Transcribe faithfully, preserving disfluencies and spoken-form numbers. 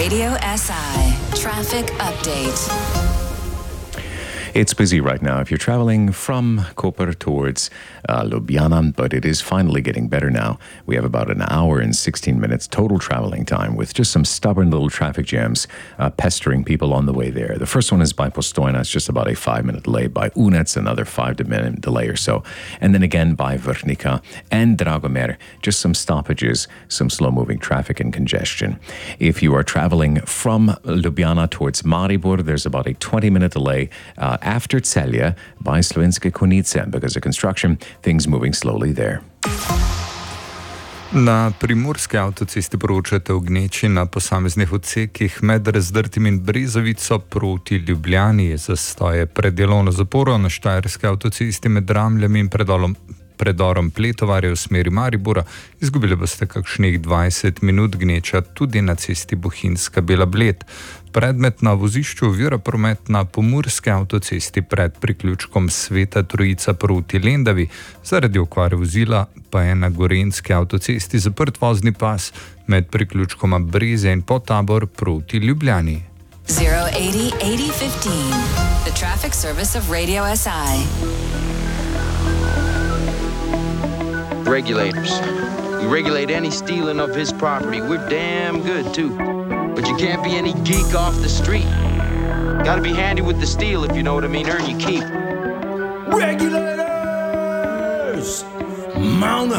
Radio S I Traffic Update. It's busy right now if you're traveling from Koper towards uh, Ljubljana, but it is finally getting better now. We have about an hour and sixteen minutes total traveling time with just some stubborn little traffic jams uh, pestering people on the way there. The first one is by Postojna. It's just about a five-minute delay. By Unec, another five-minute delay or so. And then again by Vrhnica and Dragomer, just some stoppages, some slow-moving traffic and congestion. If you are traveling from Ljubljana towards Maribor, there's about a twenty-minute delay uh, after Celje by Slovenske Konjice. Because of construction, things moving slowly there. Na primorski avtocesti poročate o gneči na posameznih odsekih med Razdrtim in Brezovico proti Ljubljani. Je zastoje pred delovno zaporo na štajerski avtocesti med Ramljami in predolom predorom Pletovarja v smeri Maribora. Izgubili boste kakšnih dvajset minut, gneča tudi na cesti Bohinjska Bela Bled. Predmet na vozišču ovira promet na pomurski avtocesti pred priključkom Sveta Trojica proti Lendavi. Zaradi okvare vozila pa je na gorenjski avtocesti zaprt vozni pas med priključkoma Breze in Podtabor proti Ljubljani. zero eighty eighty fifteen The traffic service of Radio S I. Regulators. We regulate any stealing of his property. We're damn good, too. But you can't be any geek off the street. Gotta be handy with the steel, if you know what I mean. Earn your keep. Regulators! Mount up!